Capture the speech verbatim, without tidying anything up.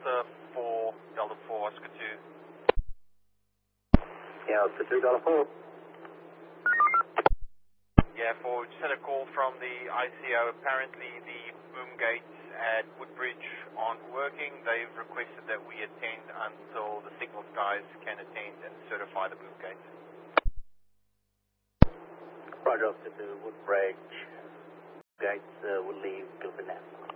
Delta four, Delta four, Oscar two. Yeah, Oscar two, Delta four. Yeah, four, just had a call from the I C O. Apparently the boom gates at Woodbridge aren't working. They've requested that we attend until the signals guys can attend and certify the boom gates. Roger, Oscar two, Woodbridge. Gates uh, will leave Gilpin now.